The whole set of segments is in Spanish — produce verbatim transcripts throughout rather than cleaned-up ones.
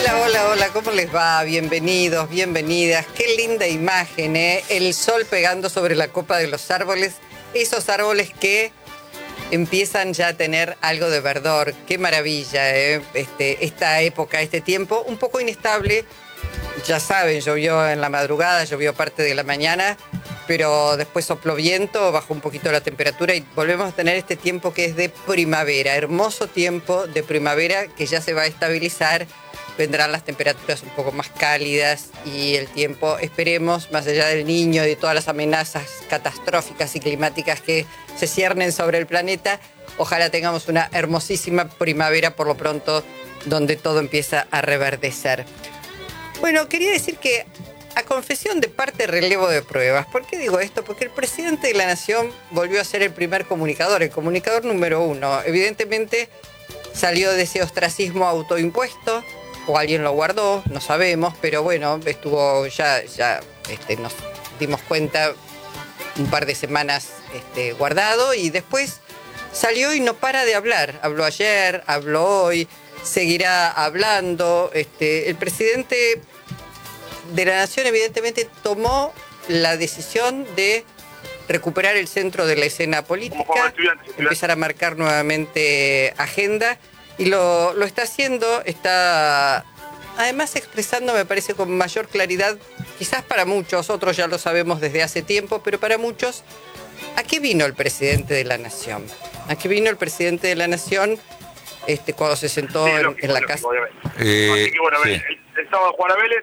Hola, hola, hola, ¿cómo les va? Bienvenidos, bienvenidas. Qué linda imagen, ¿eh? El sol pegando sobre la copa de los árboles. Esos árboles que empiezan ya a tener algo de verdor. Qué maravilla, ¿eh? Este, esta época, este tiempo, un poco inestable. Ya saben, llovió en la madrugada, llovió parte de la mañana, pero después sopló viento, bajó un poquito la temperatura y volvemos a tener este tiempo que es de primavera. Hermoso tiempo de primavera que ya se va a estabilizar. Vendrán las temperaturas un poco más cálidas y el tiempo, esperemos, más allá del Niño y de todas las amenazas catastróficas y climáticas que se ciernen sobre el planeta, ojalá tengamos una hermosísima primavera por lo pronto, donde todo empieza a reverdecer. Bueno, quería decir que a confesión de parte relevo de pruebas. ¿Por qué digo esto? Porque el presidente de la Nación volvió a ser el primer comunicador, el comunicador número uno. Evidentemente salió de ese ostracismo autoimpuesto, o alguien lo guardó, no sabemos, pero bueno, estuvo ya, ya este, nos dimos cuenta un par de semanas este, guardado y después salió y no para de hablar. Habló ayer, habló hoy, seguirá hablando. Este, el presidente de la Nación evidentemente tomó la decisión de recuperar el centro de la escena política, empezar a marcar nuevamente agenda. Y lo, lo está haciendo, está además expresando, me parece, con mayor claridad, quizás para muchos, otros ya lo sabemos desde hace tiempo, pero para muchos, ¿a qué vino el presidente de la Nación? ¿A qué vino el presidente de la Nación este, cuando se sentó sí, en, lógico, en la lógico, casa? Eh, Así que bueno, sí. el, el sábado jugar a Vélez,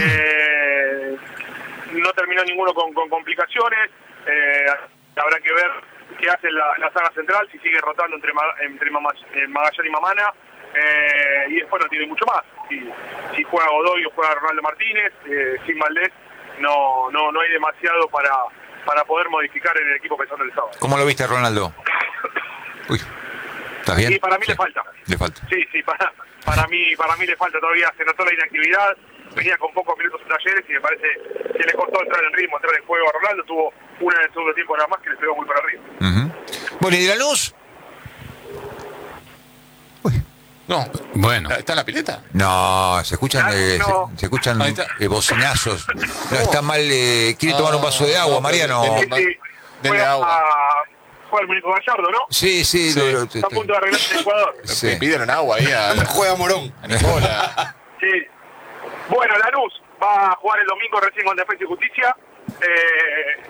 eh, no terminó ninguno con, con complicaciones, eh, habrá que ver qué hace la, la saga central, si sigue rotando entre, entre Magallanes y Mamana, eh, y después no tiene mucho más. Si, si juega Godoy o juega Ronaldo Martínez, eh, sin Valdés, no, no, no hay demasiado para, para poder modificar en el equipo pensando el sábado. ¿Cómo lo viste, Ronaldo? Uy, ¿estás bien? Sí, para mí sí. le falta. Le falta. Sí, sí, para, para, mí, para mí le falta todavía, se notó la inactividad, venía con pocos minutos en talleres y me parece que le costó entrar en ritmo, entrar en juego a Ronaldo, tuvo una en el segundo tiempo nada más que le pegó muy para arriba. Uh-huh. Bueno, ¿y de la luz? Uy. No, bueno. ¿Está en la pileta? No, se escuchan, Ah, eh, no. se, se escuchan eh, bocinazos. No, está mal, eh, quiere tomar un vaso de agua, no, Mariano. Sí, sí, Denle fue agua. a jugar el muñeco Gallardo, ¿no? Sí, sí. Sí. Lo, lo, Está a punto de arreglarse el Ecuador. Sí. Le pidieron agua ahí a, Juega Morón. a Nicola. Sí. Bueno, Lanús va a jugar el domingo recién con Defensa y Justicia. Eh,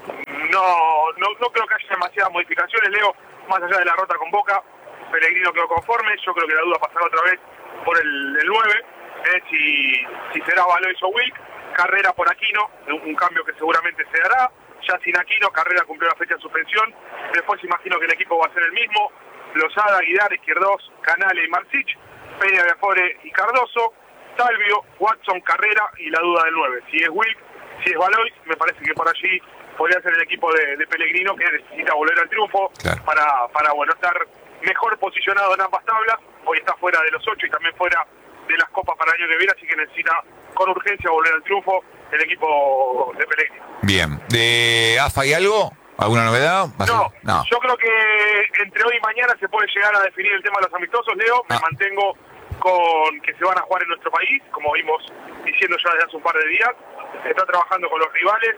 no, no, no creo que haya demasiadas modificaciones, Leo, más allá de la rota con Boca. Pellegrino quedó conforme, yo creo que la duda pasará otra vez por el, el nueve, eh, si, si será Valois o Wilk. Carrera por Aquino, un, un cambio que seguramente se dará. Ya sin Aquino, Carrera cumplió la fecha de suspensión. Después imagino que el equipo va a ser el mismo. Lozada, Aguilar, Izquierdos, Canale y Marcich, Peña de Afore y Cardoso, Salvio, Watson, Carrera y la duda del nueve. Si es Wilk, si es Valois, me parece que por allí podría ser el equipo de, de Pellegrino, que necesita volver al triunfo, claro, para, para bueno, estar mejor posicionado en ambas tablas. Hoy está fuera de los ocho y también fuera de las copas para el año que viene, así que necesita con urgencia volver al triunfo el equipo de Pellegrino. Bien. ¿De A F A hay algo? ¿Alguna novedad? No, no, yo creo que entre hoy y mañana se puede llegar a definir el tema de los amistosos, Leo. Me ah. mantengo con que se van a jugar en nuestro país, como vimos diciendo ya desde hace un par de días. Se está trabajando con los rivales.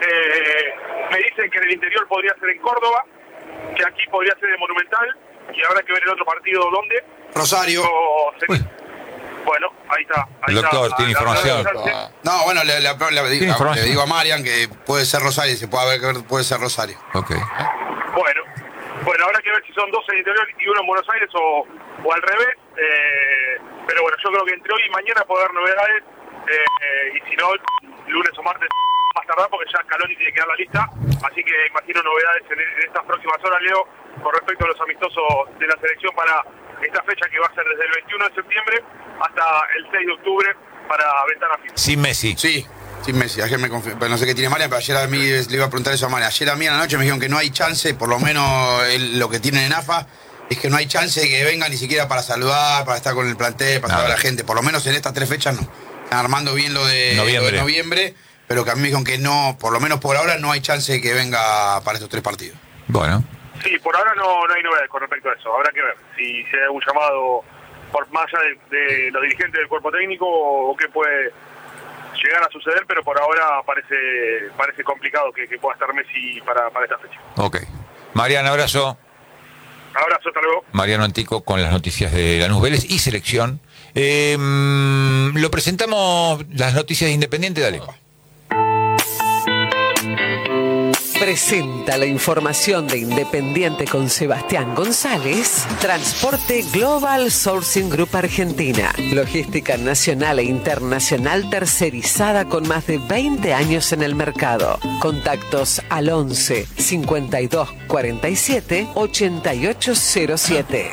Eh, me dicen que en el interior podría ser en Córdoba, que aquí podría ser en Monumental, y habrá que ver el otro partido dónde. Rosario. O se- Uy. Bueno, ahí está. Ahí El doctor está. tiene La- la- información. la- la- No, bueno, le, le- le- le- Tiene información. le digo a Marian que puede ser Rosario, se puede ver, puede ser Rosario. Ok. Bueno, bueno, habrá que ver si son dos en el interior y uno en Buenos Aires o, o al revés. Eh, pero bueno, yo creo que entre hoy y mañana puede haber novedades. Eh, y si no, lunes o martes más tardar, porque ya Scaloni tiene que dar la lista. Así que imagino novedades en, en estas próximas horas, Leo, con respecto a los amistosos de la selección para esta fecha que va a ser desde el veintiuno de septiembre hasta el seis de octubre para ventana FIFA. Sin Messi. Sí, sí, Messi. Ayer me confi- no sé qué tiene Marian, pero ayer a mí le iba a preguntar eso a Marian. Ayer a mí a la noche me dijeron que no hay chance, por lo menos el- lo que tienen en A F A, es que no hay chance de que venga ni siquiera para saludar, para estar con el plantel, para saludar a la gente. Por lo menos en estas tres fechas no. Están armando bien lo de Noviembre. lo de noviembre, pero que a mí me dijeron que no, por lo menos por ahora no hay chance de que venga para estos tres partidos. Bueno. Sí, por ahora no, no hay novedades con respecto a eso. Habrá que ver si se da un llamado por más allá de, de los dirigentes del cuerpo técnico o, o qué puede llegar a suceder, pero por ahora parece parece complicado que, que pueda estar Messi para, para esta fecha. Ok. Mariano, abrazo. Abrazo, hasta luego. Mariano Antico con las noticias de Lanús Vélez y selección. Eh, lo presentamos, las noticias de Independiente, dale. Presenta la información de Independiente con Sebastián González. Transporte Global Sourcing Group Argentina. Logística nacional e internacional tercerizada con más de veinte años en el mercado. Contactos al once, cincuenta y dos, cuarenta y siete, ochenta y ocho cero siete.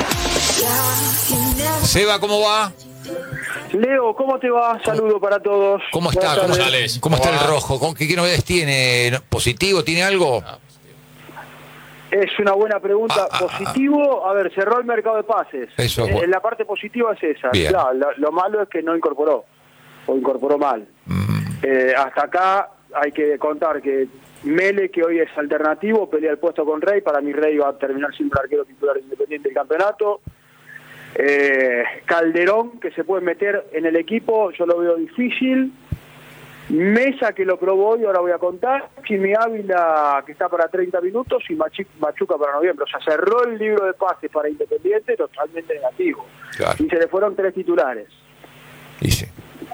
Seba, ¿cómo va? Leo, ¿cómo te va? Saludo para todos. ¿Cómo está? ¿Cómo, González. ¿Cómo está ¿Cómo el va? rojo? ¿Con qué, qué novedades tiene? ¿Positivo? ¿Tiene algo? Es una buena pregunta. Ah, ah, Positivo, a ver, cerró el mercado de pases. Eso es Eh, bueno. La parte positiva es esa. Bien. Claro, lo, lo malo es que no incorporó, o incorporó mal. Mm, Eh, hasta acá hay que contar que Mele, que hoy es alternativo, pelea el puesto con Rey. Para mí Rey va a terminar siendo el arquero titular independiente del campeonato. Eh, Calderón, que se puede meter en el equipo, yo lo veo difícil. Mesa, que lo probó hoy, ahora voy a contar. Jimmy Ávila, que está para treinta minutos, y Machi- Machuca para noviembre. O sea, cerró el libro de pases para Independiente totalmente negativo. claro. Y se le fueron tres titulares. Dice.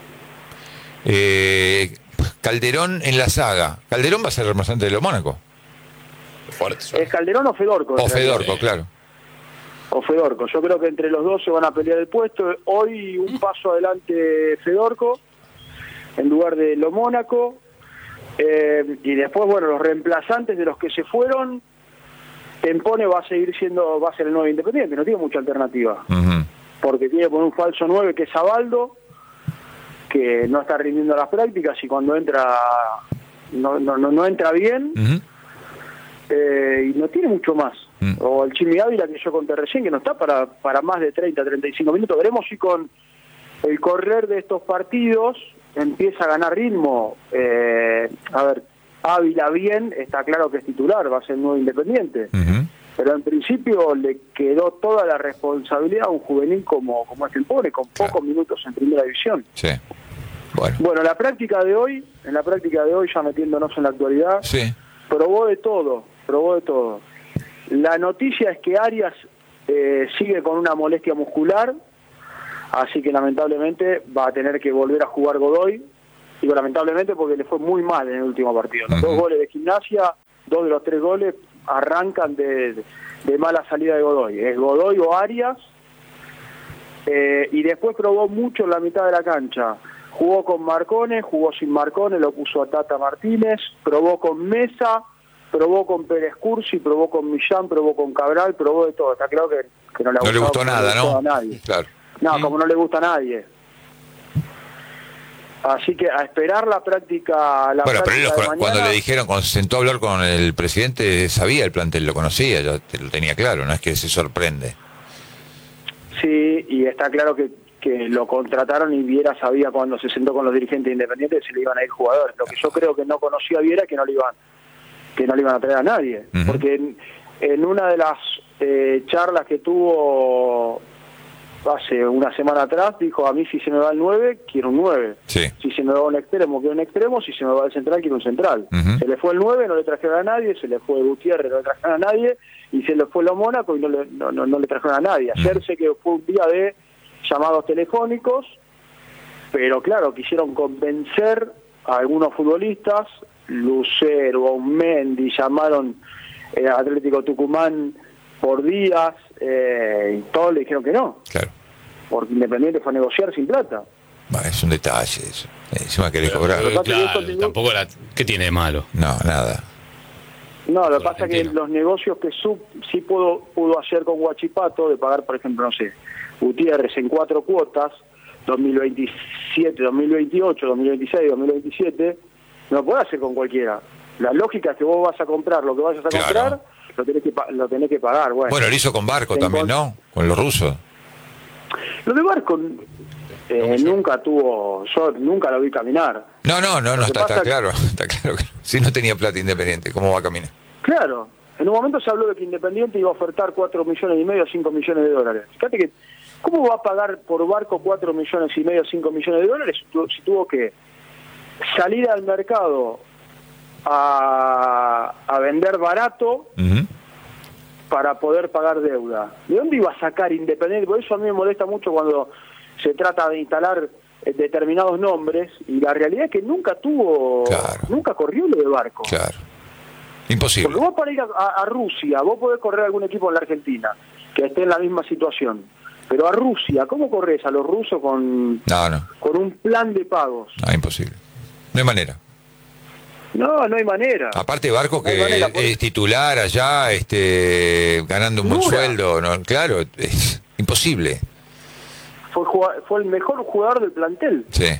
Eh, Calderón en la saga. Calderón va a ser el reemplazante de lo Mónaco. Fuerte. ¿Es suena. Calderón o Fedorco? O en realidad? Fedorco, claro. O Fedorco. Yo creo que entre los dos se van a pelear el puesto. Hoy un paso adelante Fedorco en lugar de Lo Mónaco. Eh, y después, bueno, los reemplazantes de los que se fueron, Tempone va a seguir siendo, va a ser el nuevo Independiente, no tiene mucha alternativa. Ujú. Porque tiene por un falso nueve que es Abaldo, que no está rindiendo las prácticas y cuando entra no, no, no, no entra bien. Ujú. Eh, y no tiene mucho más. Mm. O el Chimi Ávila, que yo conté recién, que no está para, para más de treinta, treinta y cinco minutos. Veremos si con el correr de estos partidos empieza a ganar ritmo. Eh, a ver, Ávila bien, está claro que es titular, va a ser el nuevo Independiente. Ujú. Pero en principio le quedó toda la responsabilidad a un juvenil como, como es el Pobre, con Claro. pocos minutos en primera división. Sí. Bueno. Bueno, la práctica de hoy, en la práctica de hoy, ya metiéndonos en la actualidad, Sí. probó de todo, probó de todo. La noticia es que Arias eh, sigue con una molestia muscular, así que lamentablemente va a tener que volver a jugar Godoy. Digo lamentablemente porque le fue muy mal en el último partido. Los Ujú. dos goles de Gimnasia, dos de los tres goles arrancan de, de, de mala salida de Godoy. Es Godoy o Arias. Eh, y después probó mucho en la mitad de la cancha. Jugó con Marcone, jugó sin Marcone, lo puso a Tata Martínez, probó con Mesa, probó con Pérez Cursi, probó con Millán, probó con Cabral, probó de todo. Está claro que, que no le, ha No le gustado, gustó nada, le gustó ¿no? a nadie. Claro. No, como no le gusta a nadie. Así que a esperar la práctica. La Bueno, pero él práctica lo- de cuando mañana. le dijeron, cuando se sentó a hablar con el presidente, sabía el plantel, lo conocía, ya te lo tenía claro, no es que se sorprende. Sí, y está claro que, que lo contrataron y Viera sabía cuando se sentó con los dirigentes independientes que se le iban a ir jugadores. Lo que yo creo que no conocía Viera es que no le iban, que no le iban a traer a nadie. Ujú. Porque en, en una de las eh, charlas que tuvo hace una semana atrás, dijo, a mí si se me va el nueve, quiero un nueve. Sí. Si se me va un extremo, quiero un extremo. Si se me va el central, quiero un central. Ujú. Se le fue el nueve, no le trajeron a nadie. Se le fue Gutiérrez, no le trajeron a nadie. Y se le fue lo Mónaco y no le, no, no, no le trajeron a nadie. Ayer sé que fue un día de llamados telefónicos, pero claro, quisieron convencer a algunos futbolistas. Lucero, Mendy, llamaron eh, a Atlético Tucumán por días, eh, y todos le dijeron que no, Claro. porque Independiente fue a negociar sin plata. Bah, es un detalle eso. Encima querés cobrar. Pero- Claro, tampoco la, ¿qué tiene de malo? No, nada. No, lo que pasa es que Argentino. los negocios que sub, sí pudo, pudo hacer con Huachipato, de pagar, por ejemplo, no sé, Gutiérrez en cuatro cuotas, dos mil veintisiete, dos mil veintiocho, dos mil veintiséis, dos mil veintisiete, no lo puede hacer con cualquiera. La lógica es que vos vas a comprar lo que vayas a Claro. comprar, lo tenés que, pa- lo tenés que pagar. Bueno, Bueno, lo hizo con Barco Se también, encont- ¿no? Con los rusos. lo de Barco eh, nunca tuvo, yo nunca lo vi caminar. No, no, no, no Lo que está, está pasa- claro. Está claro que si no tenía plata Independiente, ¿cómo va a caminar? Claro, en un momento se habló de que Independiente iba a ofertar cuatro millones y medio, cinco millones de dólares. Fíjate que ¿Cómo va a pagar por Barco cuatro millones y medio, cinco millones de dólares si tuvo, si tuvo que salir al mercado a, a vender barato uh-huh. para poder pagar deuda? ¿De dónde iba a sacar Independiente? Por eso a mí me molesta mucho cuando se trata de instalar determinados nombres, y la realidad es que nunca tuvo, claro. nunca corrió lo de Barco. Claro. Imposible. Porque vos para ir a, a, a Rusia, vos podés correr algún equipo en la Argentina que esté en la misma situación. Pero a Rusia, ¿cómo corres a los rusos con, no, no. con un plan de pagos? No, imposible. No hay manera. No, no hay manera. Aparte Barco no que manera, por... es titular allá, este, ganando un buen Dura. sueldo, no, claro, es imposible. Fue, fue el mejor jugador del plantel. Sí.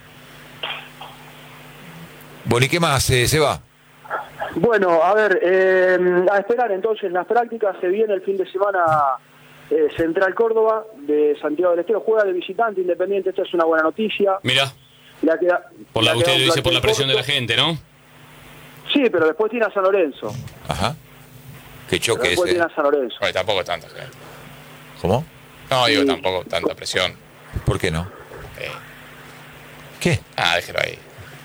Bueno, ¿y qué más, eh, se va? Bueno, a ver, eh, a esperar entonces las prácticas. Se viene el fin de semana eh, Central Córdoba de Santiago del Estero, juega de visitante Independiente. Esta es una buena noticia. Mira, queda, por la usted lo dice por la presión corto. de la gente, ¿no? Sí, pero después tiene a San Lorenzo. Ajá. Qué choque ese. Después tiene a San Lorenzo. Oye, tampoco tanta gente. ¿Cómo? No, digo, sí. tampoco tanta presión. ¿Por qué no? Eh. ¿Qué? Ah, déjelo ahí.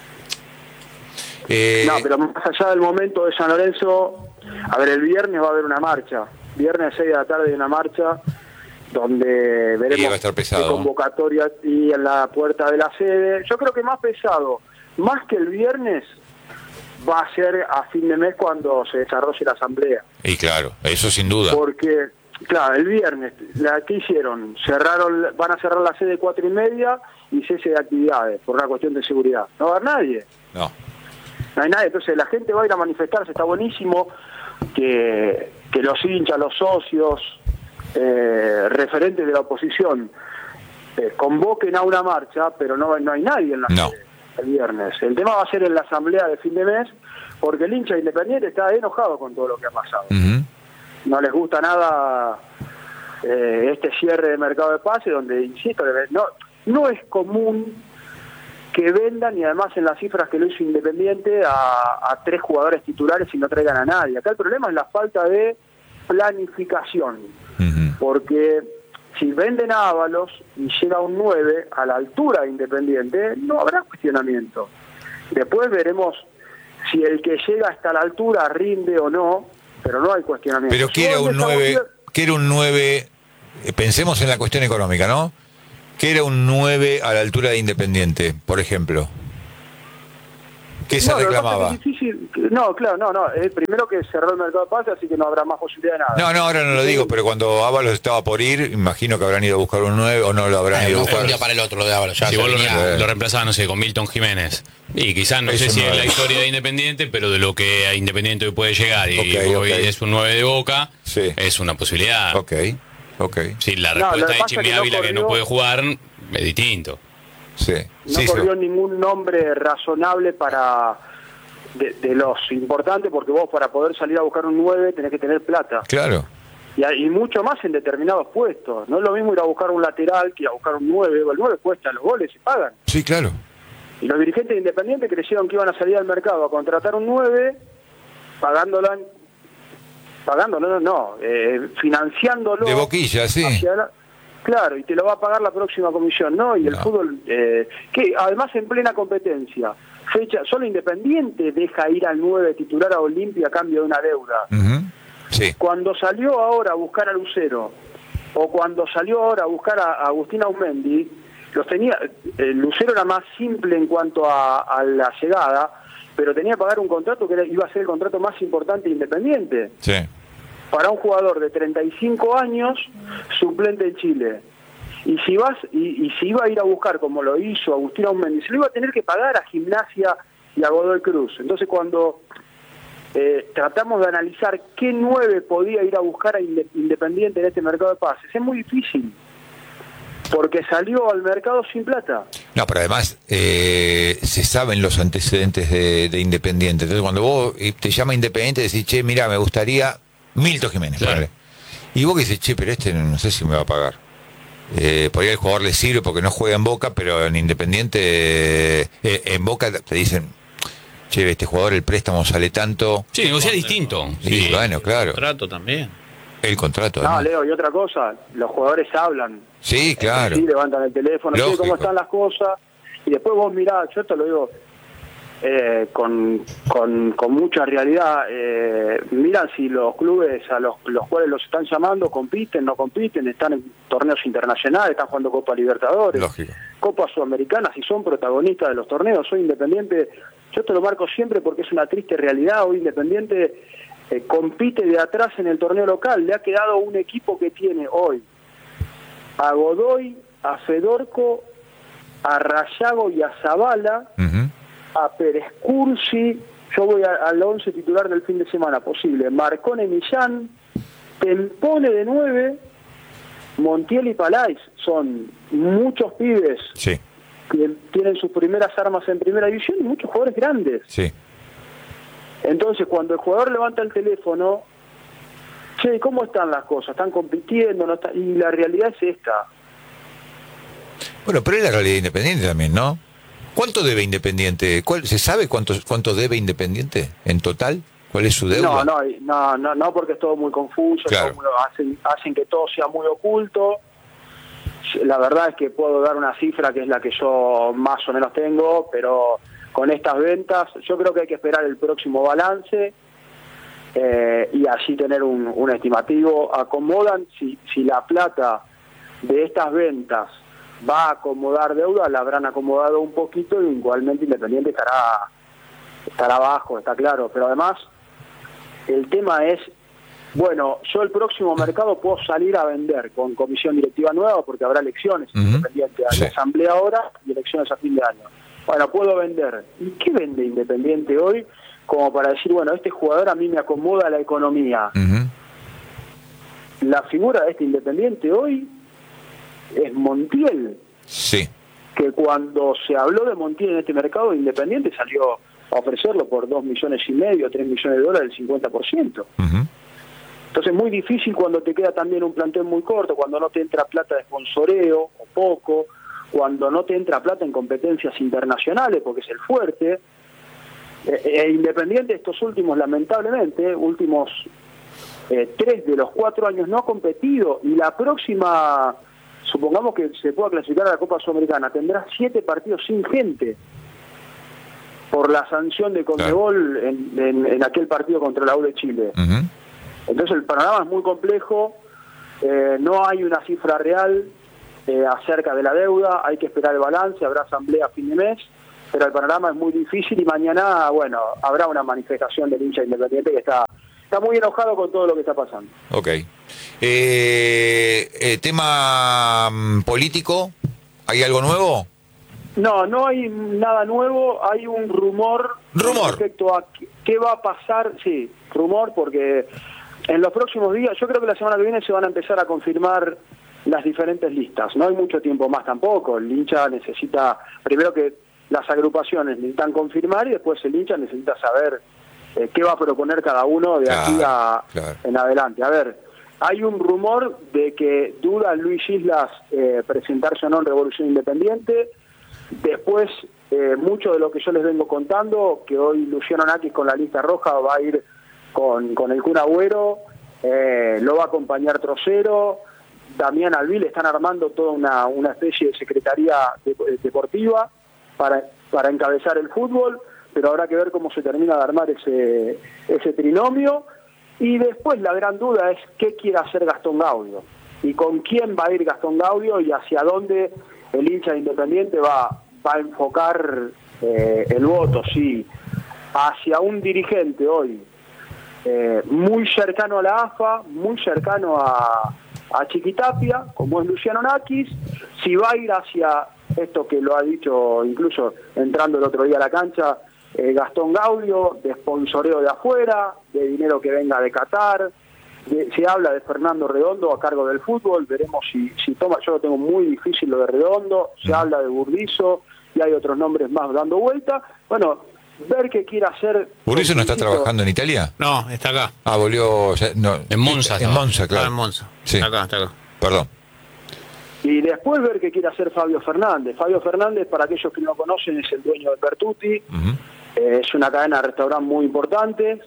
Eh... No, pero más allá del momento de San Lorenzo, a ver, el viernes va a haber una marcha. Viernes seis de la tarde hay una marcha donde veremos qué convocatoria y en la puerta de la sede. Yo creo que más pesado, más que el viernes, va a ser a fin de mes cuando se desarrolle la asamblea. Y claro, eso sin duda. Porque, claro, el viernes, la, ¿qué hicieron? Cerraron, van a cerrar la sede cuatro y media y cese de actividades por una cuestión de seguridad. No va a haber nadie. No. No hay nadie. Entonces la gente va a ir a manifestarse. Está buenísimo que, que los hinchas, los socios, eh, referentes de la oposición eh, convoquen a una marcha, pero no, no hay nadie en la no. sede el viernes. El tema va a ser en la asamblea de fin de mes, porque el hincha Independiente está enojado con todo lo que ha pasado. Uh-huh. No les gusta nada eh, este cierre de mercado de pase, donde, insisto, no, no es común que vendan, y además en las cifras que lo hizo Independiente, a, a tres jugadores titulares y no traigan a nadie. Acá el problema es la falta de planificación, uh-huh. porque si venden a Ábalos y llega un nueve a la altura de Independiente, no habrá cuestionamiento. Después veremos si el que llega hasta la altura rinde o no, pero no hay cuestionamiento. Pero quiere un nueve, quiere un nueve, pensemos en la cuestión económica, ¿no? ¿Qué era un nueve a la altura de Independiente, por ejemplo? ¿Qué se no, reclamaba? Es difícil. No, claro, no, no. El primero que cerró el mercado de pase, así que no habrá más posibilidad de nada. No, no, ahora no lo digo, pero cuando Ábalos estaba por ir, imagino que habrán ido a buscar un nueve o no lo habrán eh, ido a no buscar. Un día para el otro lo de Ábalos. Ya si vos lo, re, lo reemplazabas, no sé, con Milton Jiménez. Y quizás no Eso sé si no es la historia de Independiente, pero de lo que a Independiente hoy puede llegar, y okay, hoy okay. es un nueve de Boca, sí. es una posibilidad. Ok, ok. Si la respuesta no, de Chimi Ávila no que no puede jugar, es distinto. Sí. No sí, corrió sí. ningún nombre razonable para de, de los importantes, porque vos para poder salir a buscar un nueve tenés que tener plata. Claro. Y, y mucho más en determinados puestos. No es lo mismo ir a buscar un lateral que ir a buscar un nueve. El nueve cuesta, los goles se pagan. Sí, claro. Y los dirigentes independientes creyeron que iban a salir al mercado a contratar un nueve, pagándola, pagándolo, no, no, eh, financiándolo. De boquilla, sí. La, claro, y te lo va a pagar la próxima comisión, ¿no? Y no. el fútbol, eh, que además en plena competencia, fecha, solo Independiente deja ir al nueve titular a Olimpia a cambio de una deuda. Uh-huh. Sí. Cuando salió ahora a buscar a Lucero, o cuando salió ahora a buscar a, a Agustín Aumendi, los tenía, el Lucero era más simple en cuanto a, a la llegada, pero tenía que pagar un contrato que era, iba a ser el contrato más importante de Independiente. Sí. Para un jugador de treinta y cinco años, suplente en Chile. Y si vas y, y si iba a ir a buscar, como lo hizo Agustín Aumendi, se lo iba a tener que pagar a Gimnasia y a Godoy Cruz. Entonces cuando eh, tratamos de analizar qué nueve podía ir a buscar a Independiente en este mercado de pases, es muy difícil. Porque salió al mercado sin plata. No, pero además eh, se saben los antecedentes de, de Independiente. Entonces cuando vos te llama Independiente, decís, che, mira, me gustaría Milton Jiménez. Claro. Y vos que dices, che, pero este no sé si me va a pagar. Eh, por ahí el jugador le sirve porque no juega en Boca, pero en Independiente, eh, en Boca te dicen, che, este jugador el préstamo sale tanto. Sí, negocia distinto. Y sí, bueno, claro. Trato también. El contrato. No, además. Leo, y otra cosa, los jugadores hablan. Sí, claro. Sí, levantan el teléfono, sí, cómo están las cosas. Y después vos mirá, yo te lo digo eh, con, con, con mucha realidad, eh, miran si los clubes a los, los cuales los están llamando compiten, no compiten, están en torneos internacionales, están jugando Copa Libertadores, Lógico. Copa Sudamericana, si son protagonistas de los torneos. Soy Independiente, yo te lo marco siempre porque es una triste realidad. Hoy Independiente eh, compite de atrás en el torneo local. Le ha quedado un equipo que tiene hoy a Godoy, a Fedorco, a Rayago y a Zavala, uh-huh. a Pérez Cursi. Yo voy a, al once titular del fin de semana posible. Marcone, Millán, Tempone de nueve, Montiel y Palais. Son muchos pibes sí. que tienen sus primeras armas en primera división y muchos jugadores grandes. Sí. Entonces, cuando el jugador levanta el teléfono, che, ¿cómo están las cosas? ¿Están compitiendo? ¿No está? Y la realidad es esta. Bueno, pero es la realidad Independiente también, ¿no? ¿Cuánto debe Independiente? ¿Cuál, ¿Se sabe cuánto, cuánto debe Independiente en total? ¿Cuál es su deuda? No, no, no, no, no porque es todo muy confuso, claro. todo muy, hacen, hacen que todo sea muy oculto. La verdad es que puedo dar una cifra que es la que yo más o menos tengo, pero con estas ventas yo creo que hay que esperar el próximo balance eh, y así tener un, un estimativo. Acomodan, si, si la plata de estas ventas va a acomodar deuda, la habrán acomodado un poquito y igualmente Independiente estará, estará abajo, está claro. Pero además, el tema es, bueno, yo el próximo mercado puedo salir a vender con comisión directiva nueva porque habrá elecciones uh-huh. Independiente, hay sí. asamblea ahora y elecciones a fin de año. Bueno, puedo vender. ¿Y qué vende Independiente hoy? Como para decir, bueno, este jugador a mí me acomoda la economía. Uh-huh. La figura de este Independiente hoy es Montiel. Sí. Que cuando se habló de Montiel en este mercado, Independiente salió a ofrecerlo por dos millones y medio, tres millones de dólares, el cincuenta por ciento. Uh-huh. Entonces es muy difícil cuando te queda también un plantel muy corto, cuando no te entra plata de sponsoreo o poco, cuando no te entra plata en competencias internacionales, porque es el fuerte. E, e Independiente estos últimos, lamentablemente, últimos eh, tres de los cuatro años no ha competido, y la próxima, supongamos que se pueda clasificar a la Copa Sudamericana, tendrá siete partidos sin gente por la sanción de Conmebol claro. en, en, en aquel partido contra la U de Chile. Uh-huh. Entonces el panorama es muy complejo, eh, no hay una cifra real eh, acerca de la deuda, hay que esperar el balance, habrá asamblea a fin de mes, pero el panorama es muy difícil y mañana, bueno, habrá una manifestación del hincha Independiente que está, está muy enojado con todo lo que está pasando. Ok. Eh, eh, tema político, ¿hay algo nuevo? No, no hay nada nuevo, hay un rumor, rumor respecto a qué va a pasar, sí, rumor, porque en los próximos días, yo creo que la semana que viene se van a empezar a confirmar las diferentes listas, no hay mucho tiempo más tampoco, el hincha necesita, primero que las agrupaciones necesitan confirmar y después el hincha necesita saber eh, qué va a proponer cada uno de claro, aquí a, claro. en adelante. A ver, hay un rumor de que duda Luis Islas eh, presentarse o no en Revolución Independiente. Después, eh, mucho de lo que yo les vengo contando, que hoy Luciano Nakis con la lista roja va a ir con, con el Kun Agüero, eh, lo va a acompañar Trocero, Damián Alvil, están armando toda una, una especie de secretaría de, de, deportiva para, para encabezar el fútbol, pero habrá que ver cómo se termina de armar ese, ese trinomio. Y después la gran duda es qué quiere hacer Gastón Gaudio, y con quién va a ir Gastón Gaudio y hacia dónde el hincha Independiente va, va a enfocar eh, el voto, sí, hacia un dirigente hoy eh, muy cercano a la A F A, muy cercano a, a Chiquitapia, como es Luciano Nakis, si va a ir hacia esto que lo ha dicho incluso entrando el otro día a la cancha, eh, Gastón Gaudio, de sponsoreo de afuera, de dinero que venga de Qatar. De, se habla de Fernando Redondo a cargo del fútbol, veremos si, si toma, yo lo tengo muy difícil lo de Redondo, se habla de Burdizo y hay otros nombres más dando vuelta. Bueno, ver qué quiere hacer. ¿Burdizo no está trabajando en Italia? No, está acá. Ah, volvió, no, en Monza. En Monza, claro. Ah, en Monza. Sí. Está acá, está acá. Perdón. Y después ver qué quiere hacer Fabio Fernández. Fabio Fernández, para aquellos que no conocen, es el dueño de Bertuti. Uh-huh. eh, es una cadena de restaurantes muy importante.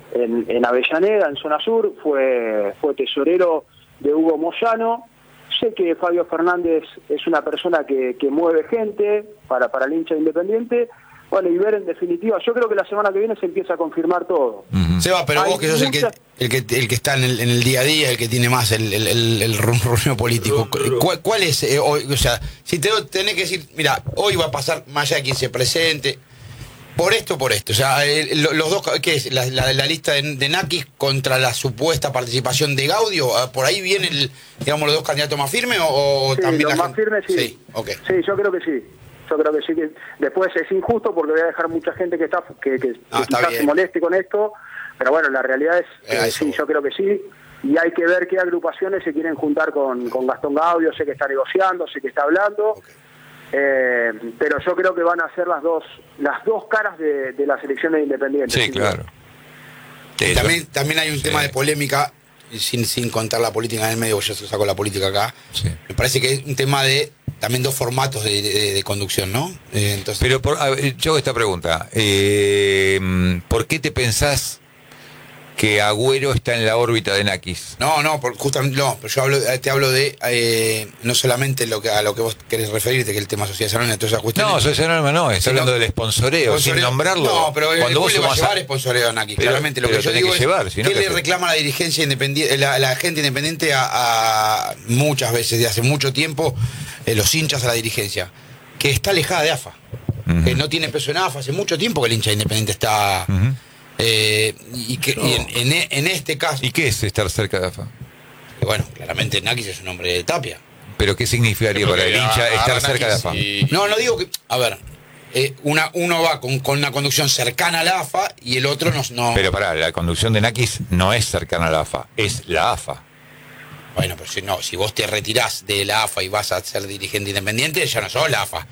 en, en Avellaneda, en zona sur, fue, fue tesorero de Hugo Moyano. Sé que Fabio Fernández es una persona que, que mueve gente para, para el hincha Independiente. Bueno, y ver en definitiva, yo creo que la semana que viene se empieza a confirmar todo. Uh-huh. Seba, pero Hay vos que sos muchas... el, que, el, que, el que está en el, en el día a día, el que tiene más el, el, el, el rumbo político, ¿cuál, cuál es eh, hoy? O sea, si te tenés que decir, mira, hoy va a pasar más allá de quien se presente, por esto, por esto. O sea, el, los dos, ¿qué es? La, la, la lista de, de Nakis contra la supuesta participación de Gaudio, ¿por ahí vienen, el, digamos, los dos candidatos más firmes o, o sí, también los la más firmes sí. Sí, okay. Sí, yo creo que sí. Yo creo que sí, que después es injusto porque voy a dejar mucha gente que está que, que, ah, que quizás se moleste con esto, pero bueno, la realidad es que Eso. sí, yo creo que sí, y hay que ver qué agrupaciones se quieren juntar con, con Gastón Gaudio. Sé que está negociando, sé que está hablando, okay. eh, pero yo creo que van a ser las dos las dos caras de, de las elecciones independientes. Sí, claro. Sí, también, también hay un sí. tema de polémica, sin, sin contar la política en el medio, yo saco la política acá, sí. Me parece que es un tema de también dos formatos de, de, de conducción, ¿no? Eh, entonces... Pero por, a ver, yo hago esta pregunta. Eh, ¿Por qué te pensás que Agüero está en la órbita de Nakis? No, no, por, justamente no, pero yo hablo, te hablo de eh, no solamente lo que, a lo que vos querés referirte, que el tema Sociedad Anónima, todas esas cuestiones. No, Sociedad Anónima no, está hablando del sponsoreo, sin nombrarlo. No, pero cuando vos le va a llevar a... sponsoreo a Nakis, pero, claramente. Lo pero que yo digo que es, llevar, si no ¿qué que le hacer? reclama la dirigencia independiente, la, la gente independiente a, a muchas veces, de hace mucho tiempo, eh, los hinchas a la dirigencia? Que está alejada de A F A, uh-huh. Que no tiene peso en A F A, hace mucho tiempo que el hincha independiente está... Uh-huh. Eh, y que no. y en, en, en este caso. ¿Y qué es estar cerca de A F A? Que bueno, claramente Nakis es un hombre de Tapia. ¿Pero qué significaría para el hincha a, estar a cerca de A F A? Y... No, no digo que. A ver, eh, una, uno va con, con una conducción cercana a la A F A y el otro no. no... Pero pará, la conducción de Nakis no es cercana a la A F A, es la A F A. Bueno, pero si no, si vos te retirás de la A F A y vas a ser dirigente independiente, ya no sos la A F A.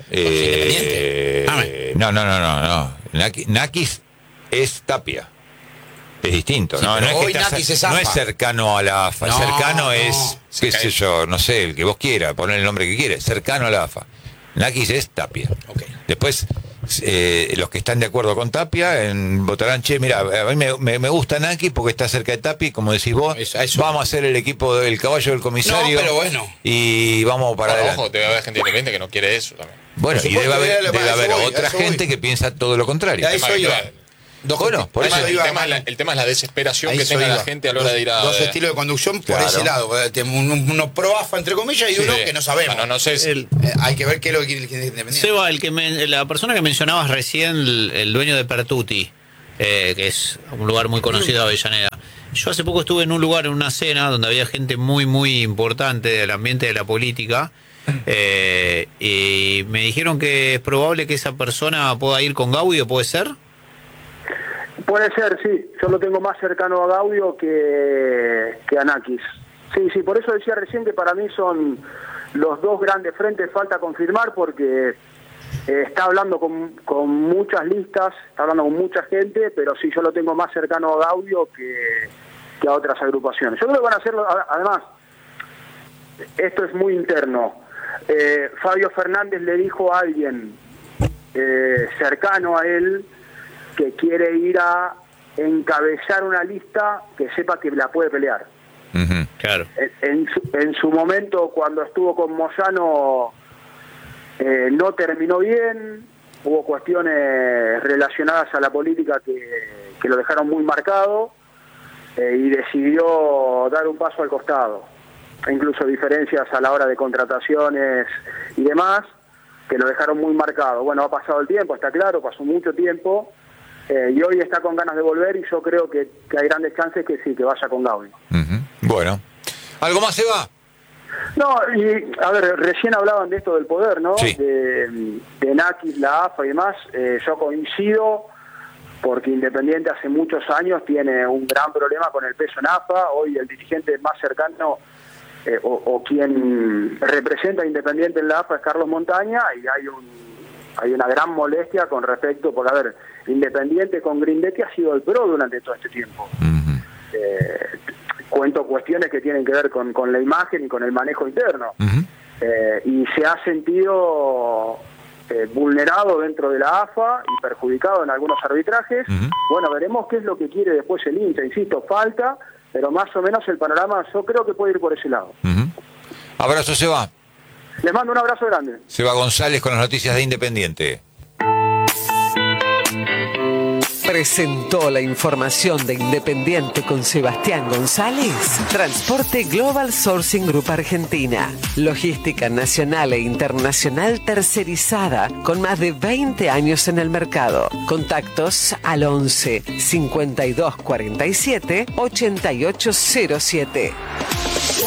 Eh, independiente. No, no, no, no, no. Nakis es Tapia. Es distinto, sí, ¿no? No es, que estás, es no es cercano a la A F A. No, cercano no, es, qué sé yo, no sé, el que vos quieras, poner el nombre que quieras. Cercano a la A F A. Nakis es Tapia. Okay. Después, eh, los que están de acuerdo con Tapia en, votarán, che, mira, a mí me, me, me gusta Nakis porque está cerca de Tapia, como decís vos, eso, eso. Vamos a hacer el equipo del caballo del comisario. No, pero bueno. Y vamos para bueno, adelante. Ojo, debe haber gente independiente que no quiere eso también. Bueno, y debe haber, debe haber voy, otra gente voy. que piensa todo lo contrario. A eso iba. Dos bueno, por eso el, iba, tema es la, el tema es la desesperación ahí que tenga iba. la gente a la hora dos, de ir a... Dos estilos de conducción por claro. ese lado. Uno pro A F A, entre comillas, y sí. uno que no sabemos. Bueno, no sé si... el, eh, hay que ver qué es lo que quiere el independiente. Seba, el que me, la persona que mencionabas recién, el, el dueño de Pertuti, eh, que es un lugar muy conocido de Avellaneda. Yo hace poco estuve en un lugar, en una cena, donde había gente muy, muy importante del ambiente de la política. Eh, y me dijeron que es probable que esa persona pueda ir con Gaudio, ¿puede ser? Puede ser, sí. Yo lo tengo más cercano a Gaudio que, que a Nakis. Sí, sí, por eso decía recién que para mí son los dos grandes frentes. Falta confirmar porque eh, está hablando con, con muchas listas, está hablando con mucha gente, pero sí, yo lo tengo más cercano a Gaudio que, que a otras agrupaciones. Yo creo que van a hacerlo, además, esto es muy interno. Eh, Fabio Fernández le dijo a alguien eh, cercano a él que quiere ir a encabezar una lista que sepa que la puede pelear. Uh-huh, claro. En, en, su, en su momento, cuando estuvo con Moyano, eh, no terminó bien, hubo cuestiones relacionadas a la política que, que lo dejaron muy marcado, eh, y decidió dar un paso al costado. Incluso diferencias a la hora de contrataciones y demás, que lo dejaron muy marcado. Bueno, ha pasado el tiempo, está claro, pasó mucho tiempo, Eh, y hoy está con ganas de volver y yo creo que, que hay grandes chances que sí, que vaya con Gaudio. Uh-huh. Bueno. ¿Algo más, Eva? No, y a ver, recién hablaban de esto del poder, ¿no? Sí. De, de Nakis, la A F A y demás. Eh, yo coincido porque Independiente hace muchos años tiene un gran problema con el peso en A F A. Hoy el dirigente más cercano eh, o, o quien representa a Independiente en la A F A es Carlos Montaña, y hay un hay una gran molestia con respecto, porque a ver, Independiente con Grindetti ha sido el pro durante todo este tiempo. Uh-huh. Eh, cuento cuestiones que tienen que ver con, con la imagen y con el manejo interno. Uh-huh. Eh, y se ha sentido eh, vulnerado dentro de la A F A y perjudicado en algunos arbitrajes. Uh-huh. Bueno, veremos qué es lo que quiere después el hincha. Insisto, falta, pero más o menos el panorama yo creo que puede ir por ese lado. Uh-huh. Abrazo, Seba. Les mando un abrazo grande. Seba González con las noticias de Independiente. Presentó la información de Independiente con Sebastián González. Transporte Global Sourcing Group Argentina. Logística nacional e internacional tercerizada con más de veinte años en el mercado. Contactos al once cincuenta y dos cuarenta y siete ochenta y ocho cero siete.